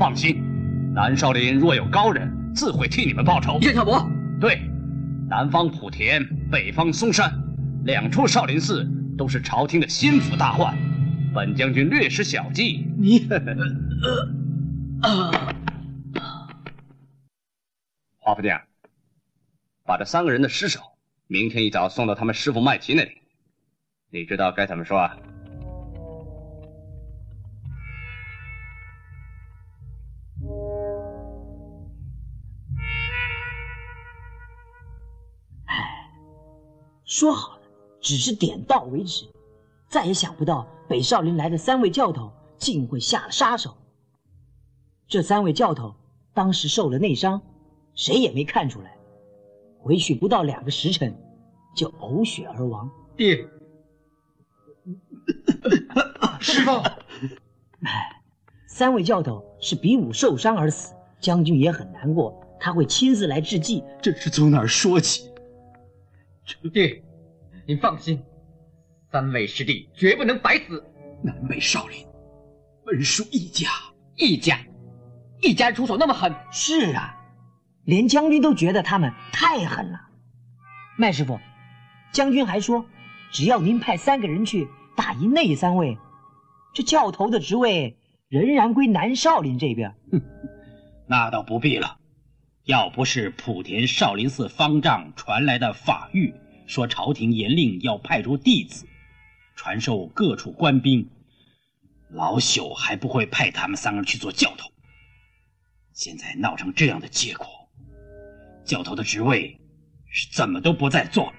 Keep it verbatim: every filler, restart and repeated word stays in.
放心，南少林若有高人，自会替你们报仇。 岳少伯， 对，南方莆田，北方嵩山，两处少林寺都是朝廷的心腹大患。本将军略施小计， 你呃啊， 华副将，把这三个人的尸首，明天一早送到他们师傅麦琪那里。你知道该怎么说啊？ 哎，说好了，只是点到为止。再也想不到北少林来的三位教头竟会下了杀手。这三位教头当时受了内伤，谁也没看出来，回去不到两个时辰就呕血而亡。 爹，师父， 哎，三位教头是比武受伤而死，将军也很难过，他会亲自来治计。 这是从哪儿说起？爹，您放心，三位师弟绝不能白死。 南北少林本属一家， 一家，一家出手那么狠？ 是啊，连将军都觉得他们太狠了。麦师傅，将军还说，只要您派三个人去打赢那三位，这教头的职位仍然归南少林这边。 哼，那倒不必了。要不是莆田少林寺方丈传来的法谕，说朝廷严令要派出弟子传授各处官兵，老朽还不会派他们三人去做教头。现在闹成这样的结果，教头的职位是怎么都不再做了。